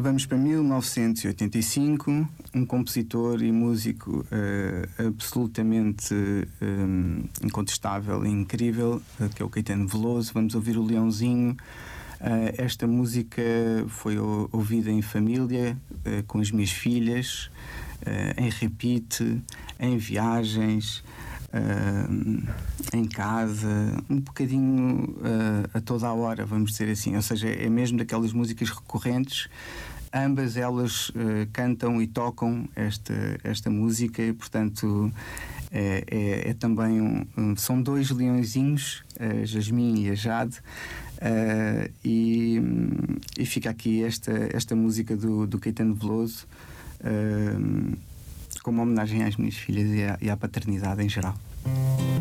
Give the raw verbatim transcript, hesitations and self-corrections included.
vamos para mil novecentos e oitenta e cinco, um compositor e músico uh, absolutamente um, incontestável e incrível, uh, que é o Caetano Veloso. Vamos ouvir o Leãozinho. Uh, esta música foi ou, ouvida em família, uh, com as minhas filhas, uh, em repeat, em viagens, uh, em casa, um bocadinho uh, a toda a hora, vamos dizer assim. Ou seja, é mesmo daquelas músicas recorrentes. Ambas elas uh, cantam e tocam esta, esta música e, portanto, é, é, é também um, um, são dois leõezinhos, a Jasmine e a Jade, uh, e, e fica aqui esta, esta música do, do Caetano Veloso, uh, como homenagem às minhas filhas e à, e à paternidade em geral.